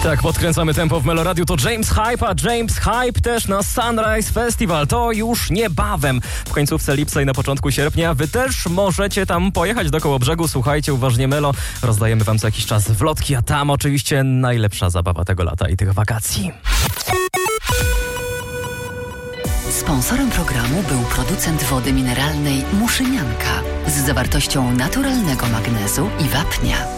Tak, podkręcamy tempo w Meloradiu. To James Hype, a James Hype też na Sunrise Festival. To już niebawem. W końcówce lipca i na początku sierpnia. Wy też możecie tam pojechać do Kołobrzegu. Słuchajcie uważnie, Melo. Rozdajemy wam co jakiś czas wlotki, a tam oczywiście najlepsza zabawa tego lata i tych wakacji. Sponsorem programu był producent wody mineralnej Muszynianka z zawartością naturalnego magnezu i wapnia.